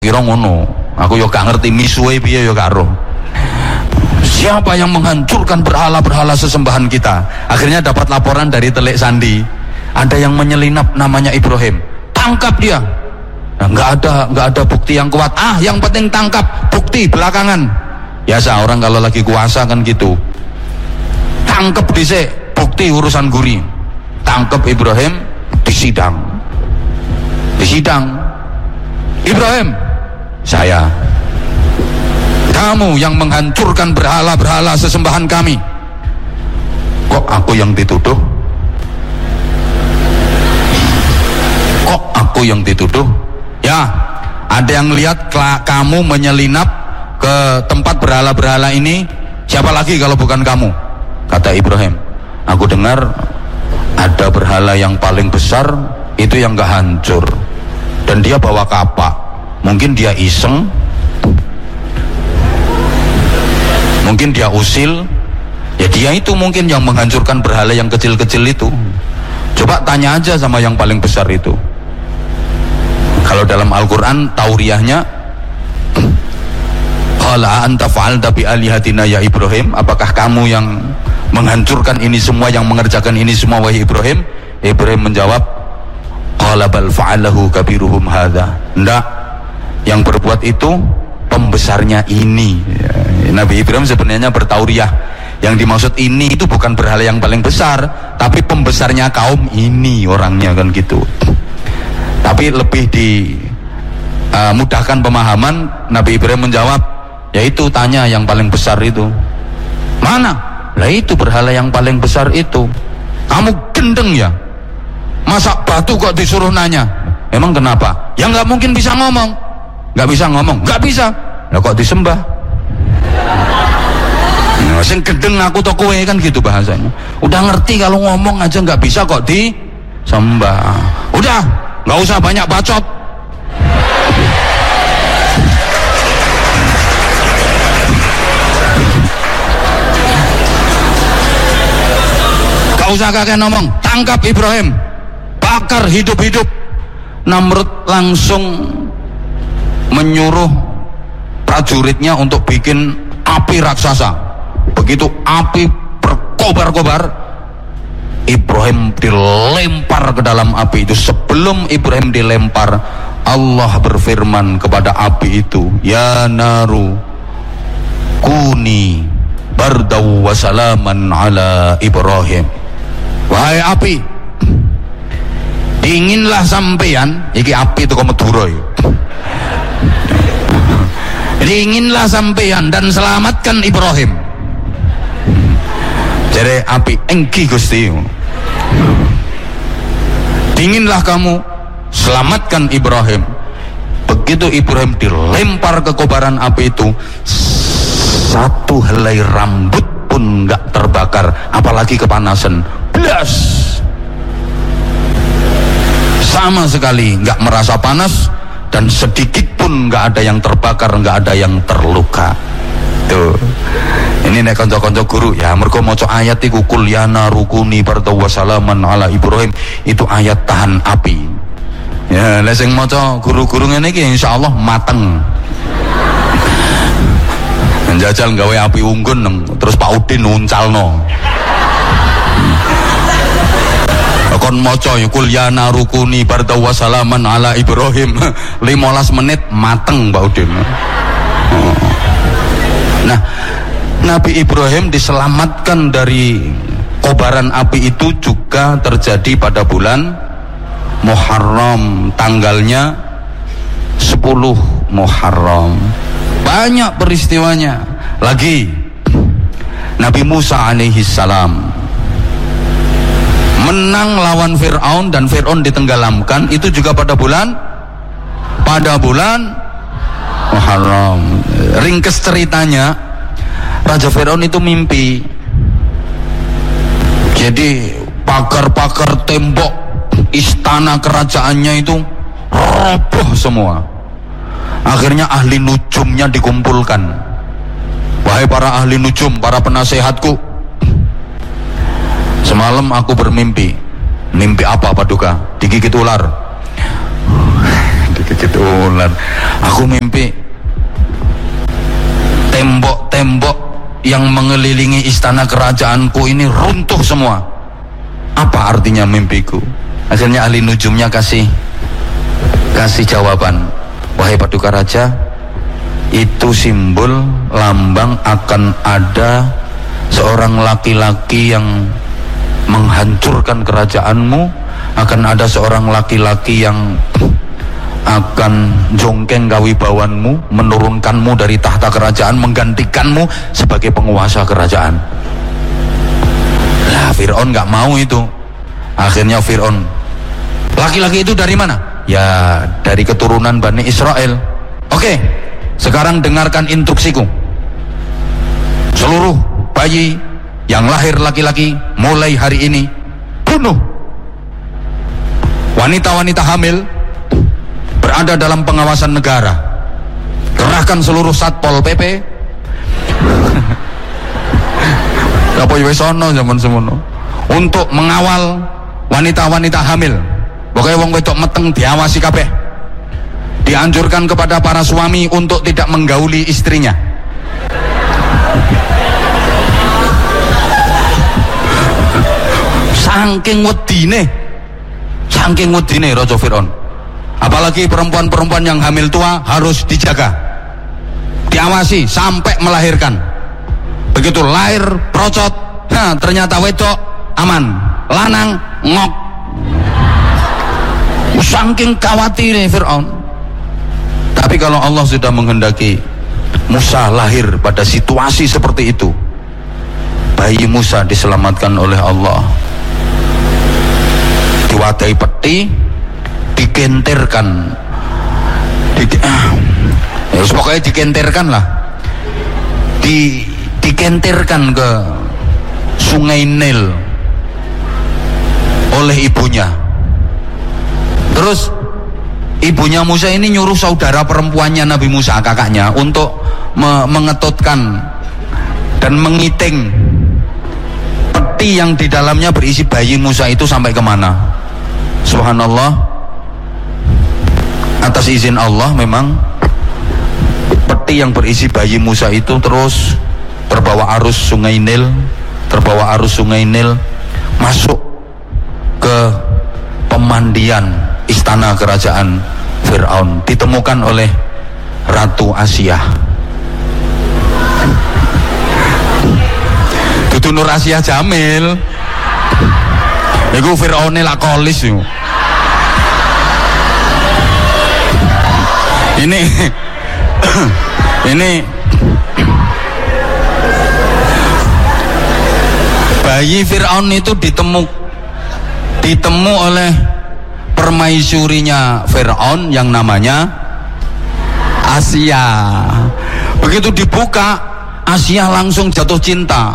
kira ngono. Aku yo gak ngerti misuwe piye yo gak roh. Siapa yang menghancurkan berhala-berhala sesembahan kita? Akhirnya dapat laporan dari Telik Sandi, ada yang menyelinap namanya Ibrahim. Tangkap dia. Nah, nggak ada bukti yang kuat. Yang penting tangkap, bukti belakangan. Biasa orang kalau lagi kuasa kan gitu. Tangkap dhisik, bukti urusan guri. Tangkap Ibrahim, disidang. Ibrahim, saya. Kamu yang menghancurkan berhala-berhala sesembahan kami. Kok aku yang dituduh? Ya, ada yang lihat kamu menyelinap ke tempat berhala-berhala ini. Siapa lagi kalau bukan kamu? Kata Ibrahim. Aku dengar ada berhala yang paling besar itu yang gak hancur, dan dia bawa kapak. Mungkin dia iseng, mungkin dia usil. Ya dia itu mungkin yang menghancurkan berhala yang kecil-kecil itu. Coba tanya aja sama yang paling besar itu. Kalau dalam Al-Quran tauriyahnya, qala anta fa'alta bi alihatina ya Ibrahim, apakah kamu yang menghancurkan ini semua, yang mengerjakan ini semua wahai Ibrahim? Ibrahim menjawab, qala bal fa'alahu kabiruhum hadza. Enggak, yang berbuat itu pembesarnya ini. Nabi Ibrahim sebenarnya bertauriyah, yang dimaksud ini itu bukan berhala yang paling besar, tapi pembesarnya kaum ini orangnya, kan gitu. Tapi lebih dimudahkan pemahaman, Nabi Ibrahim menjawab, yaitu tanya yang paling besar itu mana? Lah itu berhala yang paling besar itu. Kamu gendeng ya? Masa batu kok disuruh nanya? Emang kenapa? Ya nggak mungkin bisa ngomong. Nggak bisa. Lah kok disembah? Sing gendeng aku to kowe, kan gitu bahasanya. Udah ngerti kalau ngomong aja nggak bisa kok disembah. Udah, nggak usah banyak bacot. Gak usah kakek ngomong. Tangkap Ibrahim, bakar hidup-hidup. Namrud langsung menyuruh prajuritnya untuk bikin api raksasa. Begitu api berkobar-kobar, Ibrahim dilempar ke dalam api itu. Sebelum Ibrahim dilempar, Allah berfirman kepada api itu, ya naru kuni bardaw wa salaman ala Ibrahim. Wahai api, dinginlah sampean. Iki api itu Madura ya. Dinginlah sampean dan selamatkan Ibrahim. Jadi api, engki Gusti, dinginlah kamu, selamatkan Ibrahim. Begitu Ibrahim dilempar ke kobaran api itu, satu helai rambut pun nggak terbakar, apalagi kepanasan. Blas, sama sekali nggak merasa panas, dan sedikit pun nggak ada yang terbakar, nggak ada yang terluka. Tuh, ini nek kanca-kanca guru ya, mergo maca ayat iku kul ya narukuni bardaw wa salaman ala Ibrahim, itu ayat tahan api. Ya, lek sing maca guru-guru ngene iki insyaallah mateng. Menjajal gawe api unggun terus Pak Udin nuncalno. Kon maca ya kul ya narukuni bardaw wa salaman ala Ibrahim, 15 menit mateng Pak Udin. Nah, Nabi Ibrahim diselamatkan dari kobaran api itu juga terjadi pada bulan Muharram, tanggalnya 10 Muharram. Banyak peristiwanya. Lagi Nabi Musa alaihi salam menang lawan Fir'aun dan Fir'aun ditenggelamkan, itu juga pada bulan Muharram. Ringkes ceritanya, Raja Fir'aun itu mimpi. Jadi pagar-pagar tembok istana kerajaannya itu roboh semua. Akhirnya ahli nujumnya dikumpulkan. Wahai para ahli nujum, para penasehatku, semalam aku bermimpi. Mimpi apa Paduka? Digigit ular. Digigit ular. Aku mimpi tembok-tembok yang mengelilingi istana kerajaanku ini runtuh semua. Apa artinya mimpiku? Akhirnya ahli nujumnya kasih jawaban. Wahai Paduka Raja, itu simbol lambang akan ada seorang laki-laki yang menghancurkan kerajaanmu, akan ada seorang laki-laki yang akan jongkeng kawibawanmu, menurunkanmu dari tahta kerajaan, menggantikanmu sebagai penguasa kerajaan. Lah Fir'aun nggak mau itu. Akhirnya Fir'aun, laki-laki itu dari mana? Ya dari keturunan Bani Israel. Oke, sekarang dengarkan instruksiku. Seluruh bayi yang lahir laki-laki mulai hari ini bunuh. Wanita-wanita hamil berada dalam pengawasan negara. Kerahkan seluruh Satpol PP. Apa ya sono zaman semono untuk mengawal wanita-wanita hamil. Pokoknya wong wedok meteng diawasi kabeh. Dianjurkan kepada para suami untuk tidak menggauli istrinya. Saking wedine Raja Fir'aun. Apalagi perempuan-perempuan yang hamil tua harus dijaga, diawasi sampai melahirkan. Begitu lahir procot, nah ternyata wedok aman, lanang ngok. Saking khawatirnya Fir'aun. Tapi kalau Allah sudah menghendaki Musa lahir pada situasi seperti itu, bayi Musa diselamatkan oleh Allah. Diwadahi peti, dikenterkan, ya pokoknya dikenterkan lah, dikenterkan ke Sungai Nil oleh ibunya. Terus ibunya Musa ini nyuruh saudara perempuannya Nabi Musa, kakaknya, untuk mengetutkan dan mengiting peti yang di dalamnya berisi bayi Musa itu sampai kemana. Subhanallah, atas izin Allah memang peti yang berisi bayi Musa itu terus terbawa arus Sungai Nil, masuk ke pemandian istana kerajaan Fir'aun, ditemukan oleh Ratu Asia. Dudu Nur Asia Jamil. Iku Fir'aun lakolis yo. Ini bayi Fir'aun itu ditemu oleh permaisurinya Fir'aun yang namanya Asia. Begitu dibuka, Asia langsung jatuh cinta.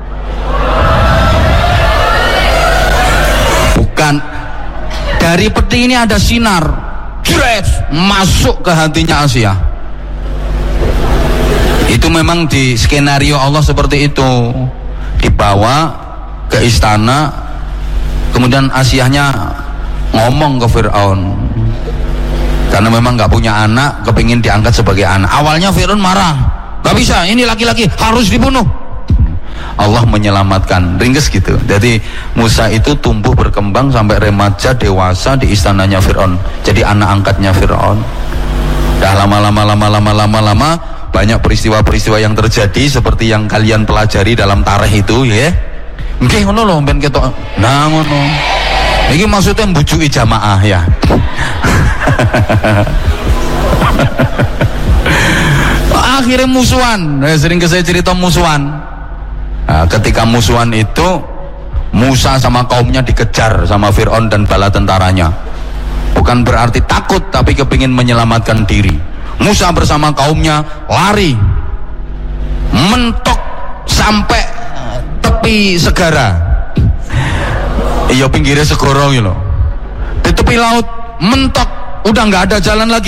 Bukan, dari peti ini ada sinar, masuk ke hatinya Asia. Itu memang di skenario Allah seperti itu. Dibawa ke istana, kemudian Asianya ngomong ke Fir'aun, karena memang gak punya anak, kepingin diangkat sebagai anak. Awalnya Fir'aun marah, gak bisa, ini laki-laki harus dibunuh. Allah menyelamatkan, ringkes gitu. Jadi Musa itu tumbuh berkembang sampai remaja dewasa di istananya Fir'aun, jadi anak angkatnya Fir'aun. Dah lama banyak peristiwa-peristiwa yang terjadi seperti yang kalian pelajari dalam tarikh itu, ya. Nggih ngono lho ben ketok. Nah ngono. Iki maksudnya mbujuki jamaah ya. Akhirnya musuhan. Sering saya cerita musuhan. Nah, ketika musuhan itu Musa sama kaumnya dikejar sama Fir'aun dan bala tentaranya. Bukan berarti takut, tapi kepingin menyelamatkan diri. Musa bersama kaumnya lari, mentok sampai tepi segara. Iya pinggirnya segoro gitu. Di tepi laut mentok, udah nggak ada jalan lagi.